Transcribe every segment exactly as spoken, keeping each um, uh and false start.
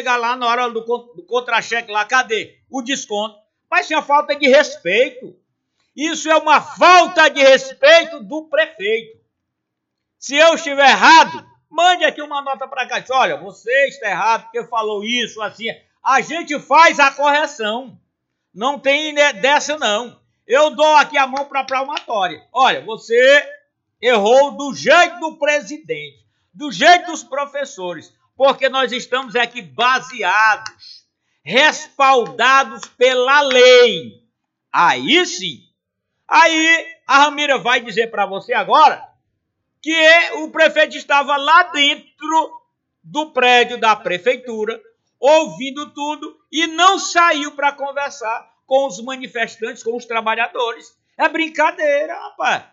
chegar lá na hora do, do contra-cheque lá, cadê o desconto? Mas tinha falta de respeito. Isso é uma falta de respeito do prefeito. Se eu estiver errado, mande aqui uma nota para cá. Diz, olha, você está errado porque falou isso, assim. A gente faz a correção. Não tem dessa, não. Eu dou aqui a mão para a palmatória. Olha, você errou do jeito do presidente, do jeito dos professores, porque nós estamos aqui baseados, respaldados pela lei. Aí sim. Aí a Ramira vai dizer para você agora que o prefeito estava lá dentro do prédio da prefeitura, ouvindo tudo, e não saiu para conversar com os manifestantes, com os trabalhadores. É brincadeira, rapaz.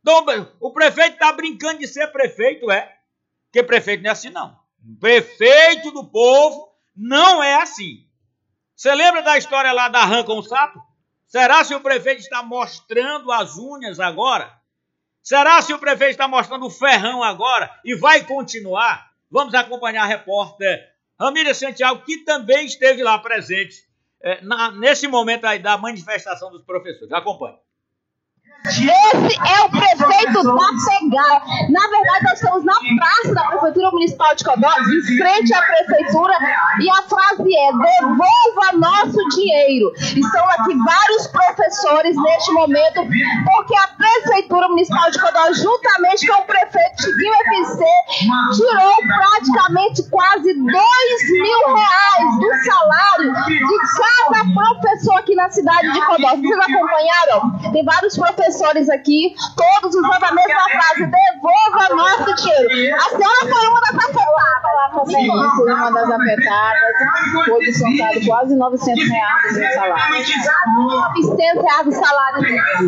O prefeito está brincando de ser prefeito, é? Porque prefeito não é assim, não. Prefeito do povo não é assim. Você lembra da história lá da rã com o sapo? Será se o prefeito está mostrando as unhas agora? Será se o prefeito está mostrando o ferrão agora e vai continuar? Vamos acompanhar a repórter Ramira Santiago, que também esteve lá presente é, na, nesse momento aí da manifestação dos professores. Acompanhe. Esse é o prefeito da pegada. Na verdade, nós estamos na praça da Prefeitura Municipal de Codó, em frente à Prefeitura, e a frase é: devolva nosso dinheiro. Estão aqui vários professores neste momento, porque a Prefeitura Municipal de Codó, juntamente com o prefeito Chiquinho F C, tirou praticamente quase dois mil reais do salário de cada professor aqui na cidade de Codó. Vocês acompanharam? Tem vários professores aqui, todos usando a mesma frase: devolva nosso dinheiro. A senhora foi uma das afetadas lá também. Sim, fui uma das afetadas. Foi descontado quase novecentos reais do meu salário. novecentos reais do salário.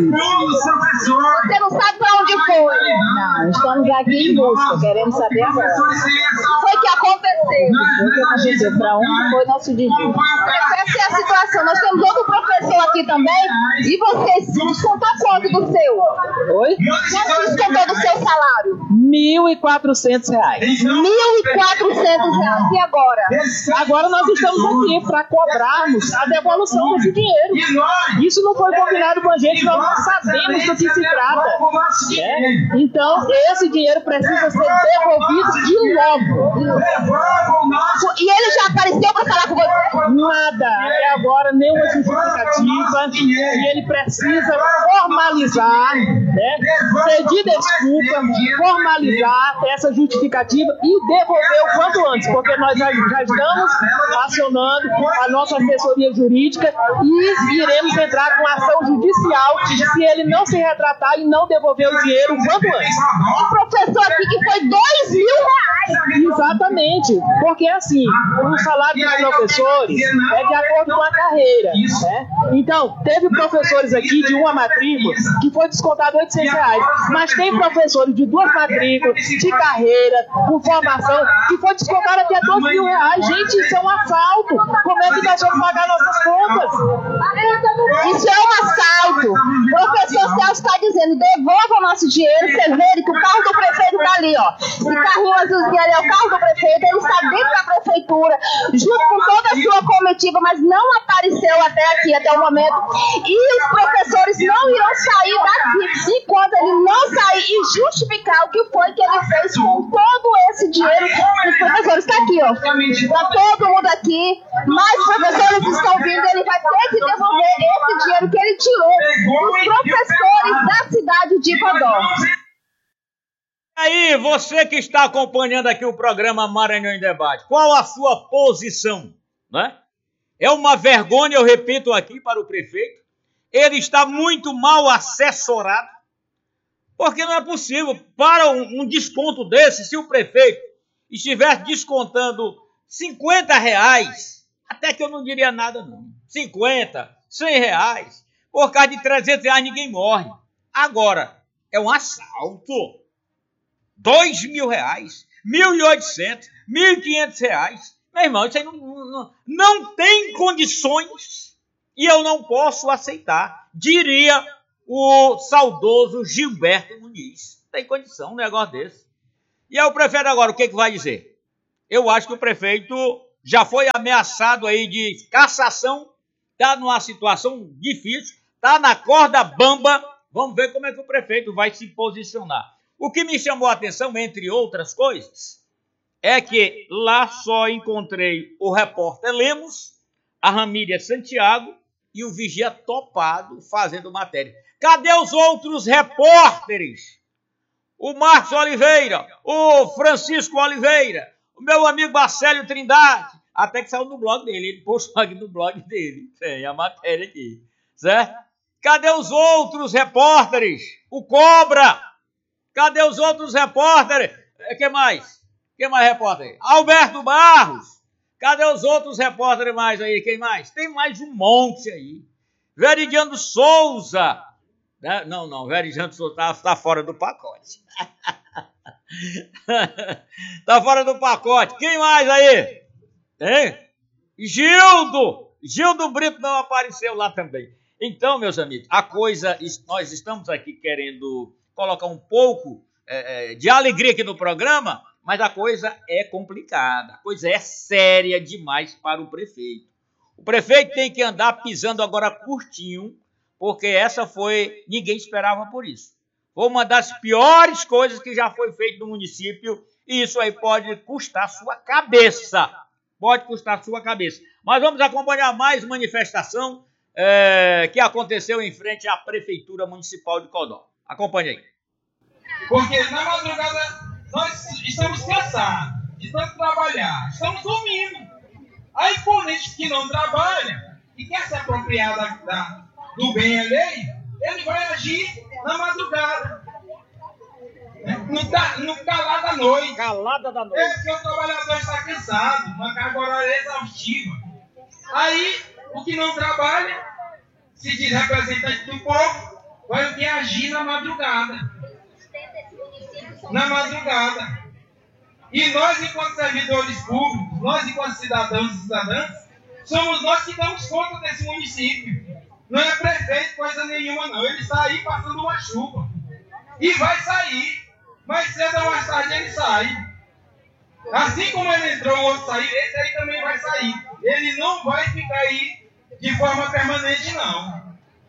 Você não sabe para onde foi? Não, estamos aqui em busca, queremos saber agora. O que foi que aconteceu? O que aconteceu? Para onde foi nosso dinheiro? Essa é a situação. Nós temos outro professor aqui também. E você descontou quanto do seu? Oi? Quanto descontou do seu salário? mil e quatrocentos reais. mil e quatrocentos reais. E agora? Agora nós estamos aqui para cobrarmos a devolução desse dinheiro. Isso não foi combinado com a gente, nós não sabemos do que se trata. É? Então, esse dinheiro precisa ser devolvido de logo. E ele já apareceu para falar com você? Nada. Até agora, nenhuma justificativa. E ele precisa formalizar, né? Pedir desculpa, formalizar essa justificativa e devolver o quanto antes, porque nós já, já estamos acionando a nossa assessoria jurídica e iremos entrar com ação judicial se ele não se retratar e não devolver o dinheiro o quanto antes. O professor aqui que foi dois mil reais. Exatamente, porque assim, o salário dos professores é de acordo com a carreira, né? Então, teve professores aqui de uma matrícula que foi descontado oitocentos reais, mas tem professores de duas matrículas, de carreira, com formação, que foi descontado até dois mil reais. Gente, isso é um assalto. Como é que nós vamos pagar nossas contas? Isso é um assalto. O professor Celso está dizendo: devolva o nosso dinheiro. Vocês verem que o carro do prefeito está ali, ó. Esse carrinho azulzinho ali é o carro do prefeito. Ele está dentro da prefeitura, junto com toda a sua comitiva, mas não apareceu até aqui, até o momento. E os professores não irão sair daqui enquanto ele não sair e justificar o que foi que ele fez com todo esse dinheiro dos professores. Está aqui, ó. Está todo mundo aqui. Mais professores estão vindo. Ele vai ter que devolver esse dinheiro que ele tirou dos professores da cidade de Codó. Aí, você que está acompanhando aqui o programa Maranhão em Debate, qual a sua posição? Né? É uma vergonha, eu repito aqui para o prefeito, ele está muito mal assessorado, porque não é possível, para um, um desconto desse, se o prefeito estivesse descontando cinquenta reais, até que eu não diria nada não, cinquenta, cem reais, por causa de trezentos reais ninguém morre. Agora, é um assalto. Dois mil reais, mil e oitocentos, mil e quinhentos reais. Meu irmão, isso aí não, não, não tem condições e eu não posso aceitar, diria o saudoso Gilberto Muniz. Não tem condição um negócio desse. E aí o prefeito agora, o que, que vai dizer? Eu acho que o prefeito já foi ameaçado aí de cassação, está numa situação difícil, está na corda bamba. Vamos ver como é que o prefeito vai se posicionar. O que me chamou a atenção, entre outras coisas, é que lá só encontrei o repórter Lemos, a Ramília Santiago e o Vigia Topado fazendo matéria. Cadê os outros repórteres? O Marcos Oliveira, o Francisco Oliveira, o meu amigo Marcelo Trindade, até que saiu no blog dele, ele postou aqui no blog dele, tem a matéria aqui, certo? Cadê os outros repórteres? O Cobra, cadê os outros repórteres? Quem mais? Quem mais repórter? Alberto Barros, cadê os outros repórteres mais aí? Quem mais? Tem mais um monte aí. Veridiano Souza, né? Não, não, Veridiano Souza está tá fora do pacote. Tá fora do pacote. Quem mais aí? Hein? Gildo! Gildo Brito não apareceu lá também. Então, meus amigos, a coisa, nós estamos aqui querendo colocar um pouco é, de alegria aqui no programa, mas a coisa é complicada, a coisa é séria demais para o prefeito. O prefeito tem que andar pisando agora curtinho, porque essa foi, ninguém esperava por isso. Foi uma das piores coisas que já foi feito no município, e isso aí pode custar sua cabeça. Pode custar sua cabeça. Mas vamos acompanhar mais manifestação é, que aconteceu em frente à Prefeitura Municipal de Codó. Acompanhe aí. Porque na madrugada nós estamos cansados de tanto trabalhar, estamos dormindo. Aí político que não trabalha e quer se apropriar da, da, do bem alheio, ele vai agir na madrugada. No, ta, no calado da noite. Calada da noite. É porque o trabalhador está cansado, uma carga horária exaustiva. Aí, o que não trabalha, se diz representante do povo, vai o que agir na madrugada. Na madrugada. E nós, enquanto servidores públicos, nós, enquanto cidadãos e cidadãs, somos nós que damos conta desse município. Não é prefeito coisa nenhuma, não. Ele está aí passando uma chuva. E vai sair. Mais cedo ou mais tarde ele sai. Assim como ele entrou, o outro sair, esse aí também vai sair. Ele não vai ficar aí de forma permanente, não.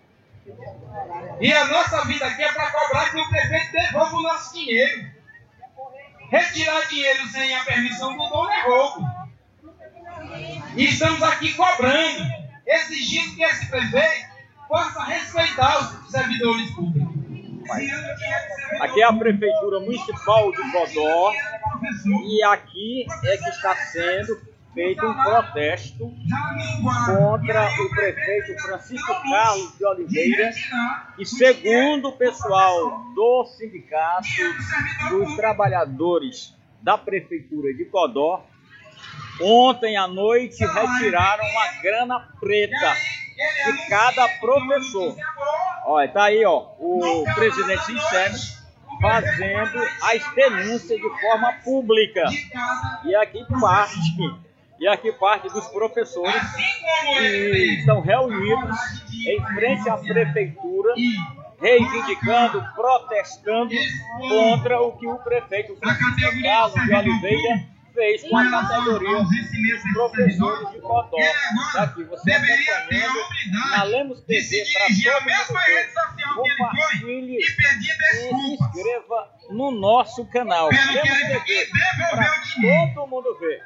E a nossa vida aqui é para cobrar que o prefeito devolva o nosso dinheiro. Retirar dinheiro sem a permissão do dono é roubo. E estamos aqui cobrando, exigindo que esse prefeito possa respeitar os servidores públicos. Aqui é a Prefeitura Municipal de Codó e aqui é que está sendo feito um protesto contra o prefeito Francisco Carlos de Oliveira e, segundo o pessoal do Sindicato dos Trabalhadores da Prefeitura de Codó, ontem à noite retiraram uma grana preta de cada professor. Olha, tá aí, ó, o presidente Sincero fazendo as denúncias de forma pública. E aqui parte, e aqui parte dos professores que estão reunidos em frente à prefeitura, reivindicando, protestando contra o que o prefeito Francisco Carlos de Oliveira fez com a categoria dos professores de Codó. Aqui você acompanhando na Lemos T V para todo mundo ver. Compartilhe e se inscreva no nosso canal. Lemos T V para todo mundo ver.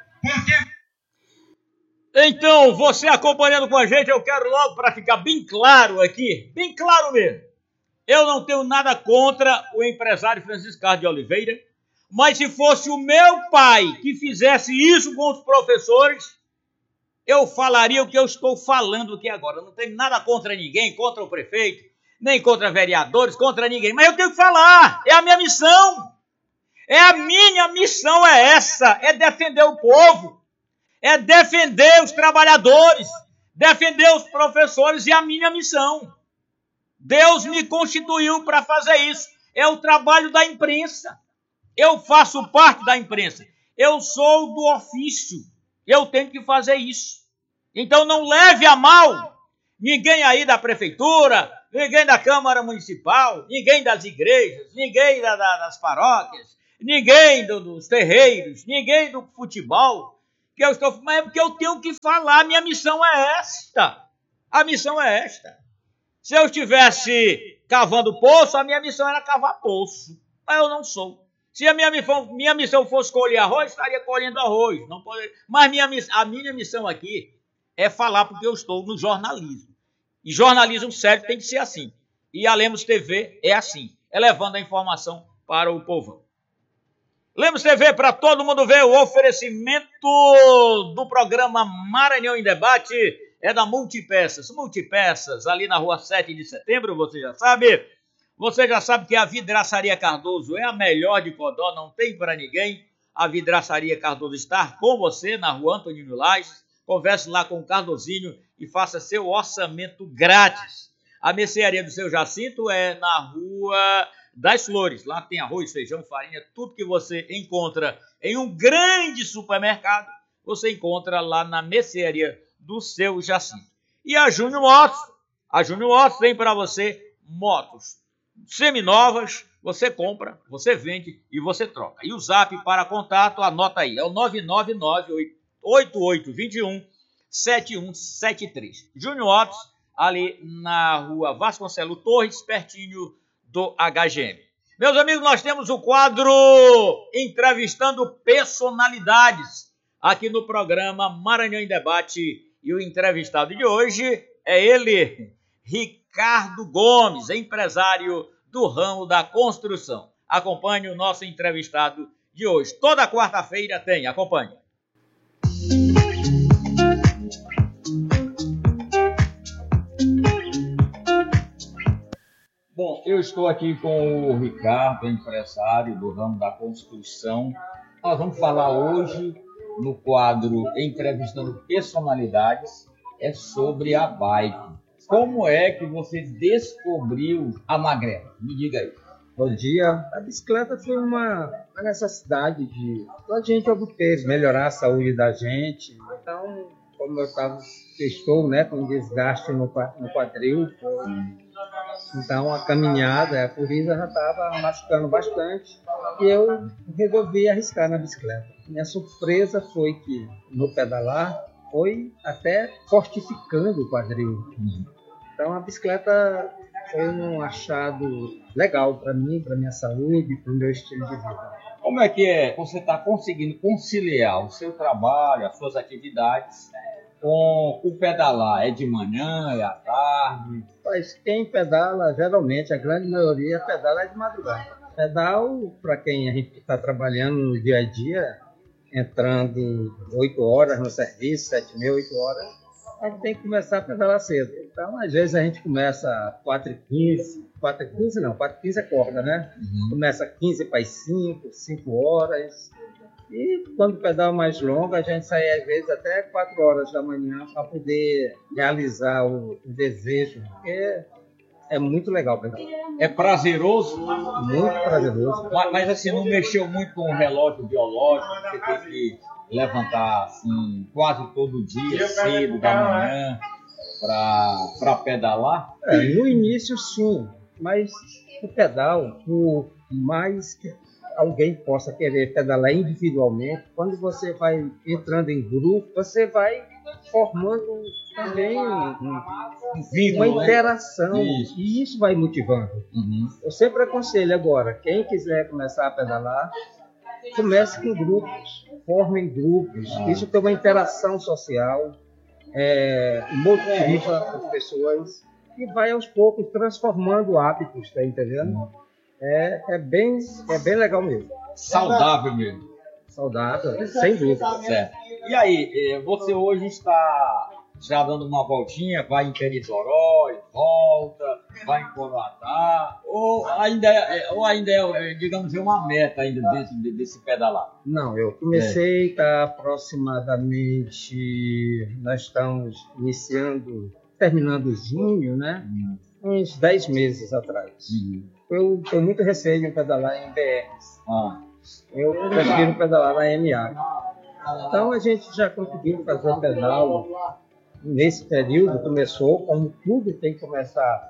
Então, você acompanhando com a gente, eu quero logo para ficar bem claro aqui, bem claro mesmo. Eu não tenho nada contra o empresário Francisco Carlos de Oliveira, mas se fosse o meu pai que fizesse isso com os professores, eu falaria o que eu estou falando aqui agora. Eu não tenho nada contra ninguém, contra o prefeito, nem contra vereadores, contra ninguém. Mas eu tenho que falar, é a minha missão. É a minha missão, é essa, é defender o povo, é defender os trabalhadores, defender os professores, e a minha missão. Deus me constituiu para fazer isso. É o trabalho da imprensa. Eu faço parte da imprensa. Eu sou do ofício. Eu tenho que fazer isso. Então não leve a mal ninguém aí da prefeitura, ninguém da Câmara Municipal, ninguém das igrejas, ninguém da, da, das paróquias, ninguém do, dos terreiros, ninguém do futebol, que eu estou, mas é porque eu tenho que falar, minha missão é esta. A missão é esta. Se eu estivesse cavando poço, a minha missão era cavar poço. Mas eu não sou. Se a minha missão, minha missão fosse colher arroz, estaria colhendo arroz. Não pode, mas minha, a minha missão aqui é falar porque eu estou no jornalismo. E jornalismo sério tem que ser assim. E a Lemos T V é assim, é levando a informação para o povão. Lemos T V para todo mundo ver, o oferecimento do programa Maranhão em Debate é da Multipeças. Multipeças, ali na rua sete de setembro, você já sabe. Você já sabe que a Vidraçaria Cardoso é a melhor de Codó, não tem para ninguém. A Vidraçaria Cardoso está com você na rua Antonino Lages. Converse lá com o Cardozinho e faça seu orçamento grátis. A mercearia do seu Jacinto é na rua das Flores. Lá tem arroz, feijão, farinha, tudo que você encontra em um grande supermercado, você encontra lá na mercearia do seu Jacinto. E a Júnior Motos. A Júnior Motos tem para você motos seminovas, você compra, você vende e você troca. E o zap para contato, anota aí, é o nove nove nove, oito oito dois um, sete um sete três. Júnior Motos, ali na rua Vasconcelos Torres, pertinho do H G M. Meus amigos, nós temos o quadro Entrevistando Personalidades aqui no programa Maranhão em Debate. E o entrevistado de hoje é ele, Ricardo Gomes, empresário do ramo da construção. Acompanhe o nosso entrevistado de hoje. Toda quarta-feira tem, acompanhe. Bom, eu estou aqui com o Ricardo, empresário do ramo da construção. Nós vamos falar hoje no quadro Entrevistando Personalidades, é sobre a bike. Como é que você descobriu a magrela? Me diga aí. Bom dia. A bicicleta foi uma, uma necessidade de a gente obter, melhorar a saúde da gente. Então, como eu estava, estou, né, com desgaste no, no quadril, foi, então a caminhada, a corrida já estava machucando bastante e eu resolvi arriscar na bicicleta. Minha surpresa foi que no pedalar foi até fortificando o quadril. Então a bicicleta foi um achado legal para mim, para minha saúde, para o meu estilo de vida. Como é que é? Você está conseguindo conciliar o seu trabalho, as suas atividades com o pedalar? É de manhã, é à tarde? Pois quem pedala, geralmente, a grande maioria pedala é de madrugada. Pedal, para quem a gente está trabalhando no dia a dia, entrando oito horas no serviço, sete e meia, oito horas, a gente tem que começar a pedalar cedo. Então, às vezes, a gente começa quatro e quinze, quatro e quinze não, quatro e quinze é corda, né? Uhum. Começa quinze para as cinco, cinco horas. E quando o pedal mais longo, a gente sai às vezes até quatro horas da manhã para poder realizar o, o desejo, porque é muito legal pedalar. É prazeroso? Muito prazeroso. Mas, mas assim, não mexeu muito com o relógio biológico, você tem que levantar assim, quase todo dia, cedo da manhã, para pedalar? É, no início sim, mas o pedal, por mais que alguém possa querer pedalar individualmente, quando você vai entrando em grupo, você vai formando também um, um, uma interação, né? Isso. E isso vai motivando. Uhum. Eu sempre aconselho agora, quem quiser começar a pedalar, comece com grupos, formem grupos, ah. Isso tem uma interação social, é, motiva as pessoas e vai aos poucos transformando hábitos, tá entendendo? Uhum. É, é, bem, é bem legal mesmo. Saudável mesmo. Saudável, sem dúvida. Certo. E aí, você hoje está já dando uma voltinha, vai em Peritoró, volta, vai em Coroatá, ou ainda é, ou ainda é, digamos, é uma meta ainda desse, desse pedalar? Não, eu comecei, está é. aproximadamente, nós estamos iniciando, terminando junho, né? Hum. Uns dez meses atrás. Hum. Eu tenho muito receio de pedalar em B Rs. Ah. Eu prefiro pedalar na M A. Então a gente já conseguiu fazer o pedal nesse período, começou, como tudo tem que começar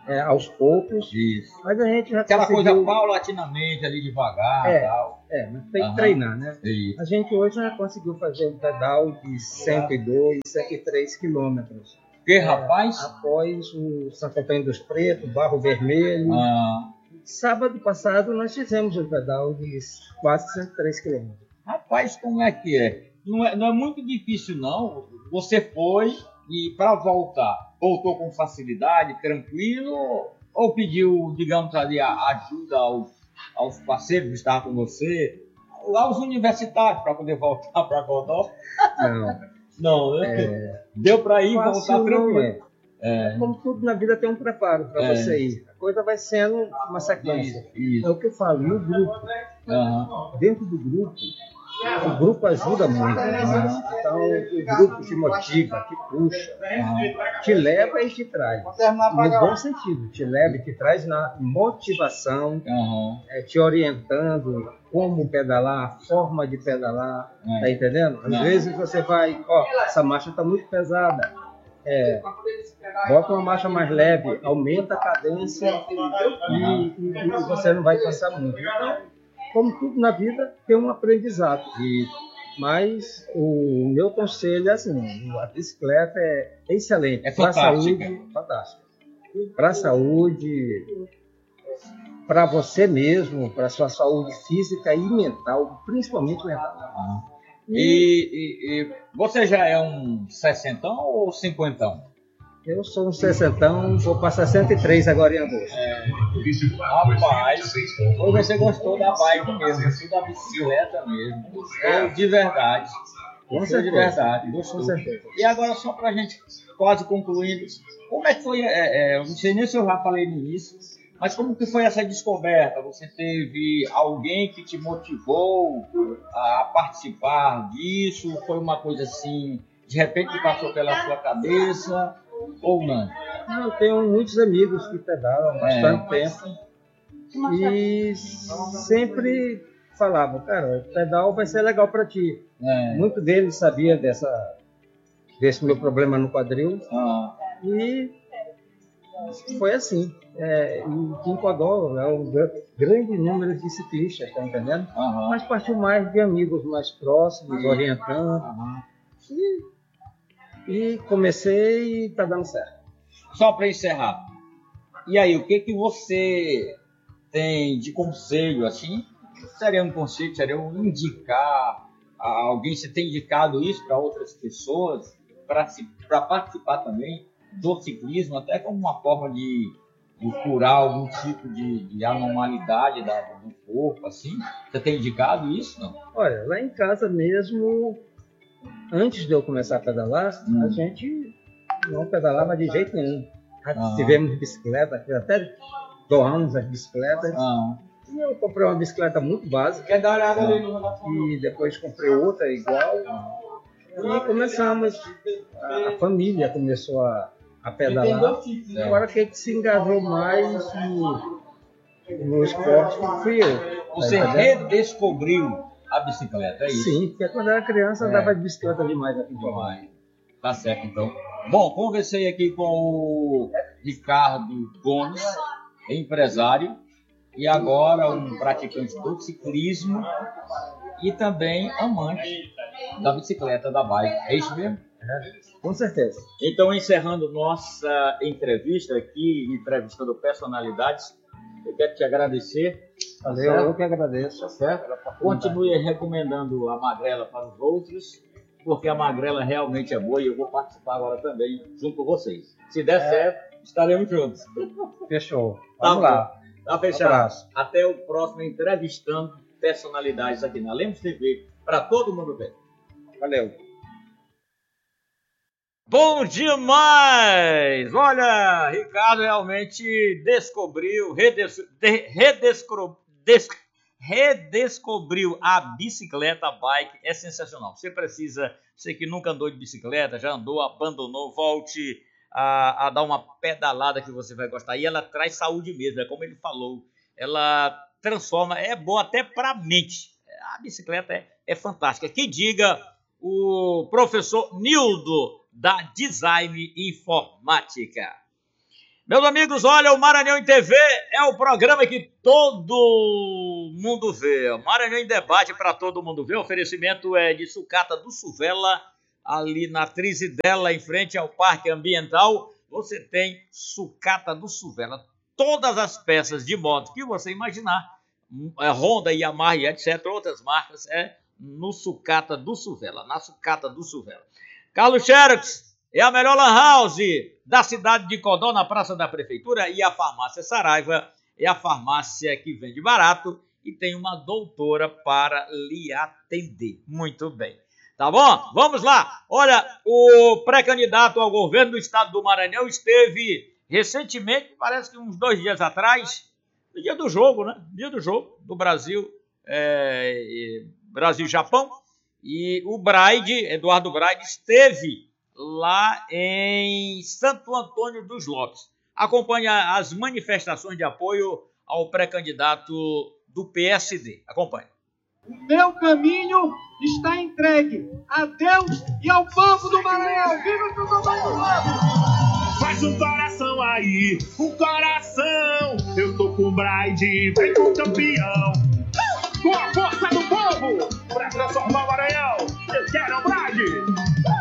é, aos poucos. Isso. Mas a gente já Aquela conseguiu... coisa paulatinamente, ali devagar e É. tal. É, mas tem que Aham. treinar, né? Isso. A gente hoje já conseguiu fazer um pedal de cento e dois, cento e três quilômetros. Porque, rapaz... Após o Santo Antônio dos Pretos, Barro Vermelho. Ah, Sábado passado nós fizemos um pedal de quase cento e três quilômetros. rapaz, como é que é? Não é, não é muito difícil, não. Você foi e, para voltar, voltou com facilidade, tranquilo? Ou pediu, digamos ali, a ajuda aos, aos parceiros que estavam com você, aos universitários, para poder voltar para Godó? Não. Não, né? Deu para ir e voltar Fácil não tranquilo. é. É. Como tudo na vida tem um preparo para É. você ir. A coisa vai sendo uma sequência. Isso. É o que eu falo, no grupo. Aham. Dentro do grupo, o grupo ajuda muito. Então, o grupo te motiva, te puxa, te leva e te traz. No bom sentido, te leva e te traz na motivação, Aham. é, te orientando como pedalar, a forma de pedalar, É. tá entendendo? Às Não. vezes você vai, ó, essa marcha está muito pesada, é, bota uma marcha mais leve, aumenta a cadência e, e- e você não vai cansar muito. Então, como tudo na vida, tem um aprendizado. E Mas o meu conselho é assim, a bicicleta é excelente. É Para a fantástica. saúde, fantástica. Para a saúde, para você mesmo, para a sua saúde física e mental, principalmente mental. E, e- e você já é um sessentão ou cinquentão? Eu sou um sessentão, vou para sessenta e três agora em agosto. Rapaz, ou você gostou da bike mesmo, gostou da bicicleta mesmo. Gostou de verdade. Com Gostou de certeza. verdade, gostou. Com certeza. E agora, só pra gente quase concluindo, como é que foi, é, é, eu não sei nem se eu já falei no início, mas como que foi essa descoberta? Você teve alguém que te motivou a participar disso? Foi uma coisa assim, de repente que passou pela sua cabeça ou não? Eu tenho muitos amigos que pedalam há bastante tempo e sempre falavam, cara, o pedal vai ser legal para ti. É. Muito deles sabia dessa, desse meu problema no quadril Ah, e foi assim. É, e em Codó é um gr- grande número de ciclistas, tá entendendo? aham, Mas partiu mais de amigos mais próximos, orientando. aham. E, e comecei e tá dando certo. Só para encerrar, e aí, o que que você tem de conselho, assim? Seria um conselho, seria um indicar a alguém, você tem indicado isso para outras pessoas, para participar também do ciclismo, até como uma forma de, de curar algum tipo de, de anormalidade da, do corpo, assim? Você tem indicado isso, não? Olha, lá em casa mesmo, antes de eu começar a pedalar, Hum. a gente não pedalava de jeito nenhum. Já Ah. tivemos bicicleta, até doamos as bicicletas. Ah, E eu comprei uma bicicleta muito básica. quer dar uma olhada ali no... E depois comprei outra igual. E começamos, a, a família começou a, a pedalar. Agora quem se engajou mais no, no esporte fui eu. Você Tá entendendo? redescobriu a bicicleta, é isso? Sim, porque quando eu era criança eu É. andava de bicicleta demais aqui em Goiás. Vai. Tá certo, então. Bom, conversei aqui com o Ricardo Gomes, empresário, e agora um praticante do ciclismo e também amante da bicicleta, da bike. É isso mesmo? Com certeza. Então, encerrando nossa entrevista aqui, entrevistando personalidades, eu quero te agradecer. Valeu, certo? eu que agradeço. Tá certo? Continue recomendando a Magrela para os outros, porque a Magrela realmente é boa e eu vou participar agora também junto com vocês. Se der certo, estaremos juntos. Fechou. Tá Vamos bom. lá. Tá Um fechado. abraço. Até o próximo entrevistando personalidades aqui na Lemos T V, para todo mundo ver. Valeu. Bom demais! Olha, Ricardo realmente descobriu, redes, de, redescro, des, redescobriu a bicicleta, a bike, é sensacional. Você precisa, você que nunca andou de bicicleta, já andou, abandonou, volte a, a dar uma pedalada que você vai gostar. E ela traz saúde mesmo, é como ele falou, ela transforma, é boa até para a mente. A bicicleta é, é fantástica. Que diga o professor Nildo, da Design Informática. Meus amigos, olha, o Maranhão em T V é o programa que todo mundo vê. O Maranhão em Debate para todo mundo ver. O oferecimento é de Sucata do Suvela, ali na Trizidela, em frente ao Parque Ambiental. Você tem Sucata do Suvela. Todas as peças de moto que você imaginar, é Honda, Yamaha e etcétera, outras marcas, é no Sucata do Suvela, na Sucata do Suvela. Carlos Xerox é a melhor lan house da cidade de Codó, na Praça da Prefeitura, e a farmácia Saraiva é a farmácia que vende barato e tem uma doutora para lhe atender. Muito bem. Tá bom? Vamos lá. Olha, o pré-candidato ao governo do estado do Maranhão esteve recentemente, parece que uns dois dias atrás, no dia do jogo, né? Dia do jogo do Brasil, é, Brasil-Japão, e o Braide, Eduardo Braide, esteve lá em Santo Antônio dos Lopes. Acompanha as manifestações de apoio ao pré-candidato do P S D. Acompanhe. O meu caminho está entregue a Deus e ao povo do Maranhão. Viva o povo do Maranhão! Faz um coração aí, um coração. Eu tô com o Braide, vem com o campeão. Com a força do povo,